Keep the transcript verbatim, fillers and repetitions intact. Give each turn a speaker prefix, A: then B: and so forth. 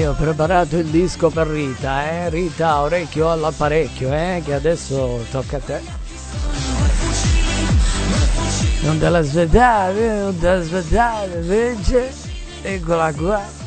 A: io ho preparato il disco per Rita, eh? Rita, orecchio all'apparecchio, eh? Che adesso tocca a te. Non te la aspettare, non te la aspettare, invece, eccola qua.